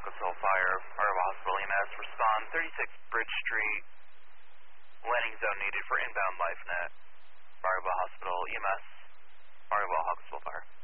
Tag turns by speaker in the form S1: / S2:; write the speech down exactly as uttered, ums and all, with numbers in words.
S1: Hawkinsville Fire, Maryville Hospital E M S, respond thirty-six Bridge Street, landing zone needed for inbound LifeNet, Maryville Hospital E M S, Maryville Hawkinsville Fire.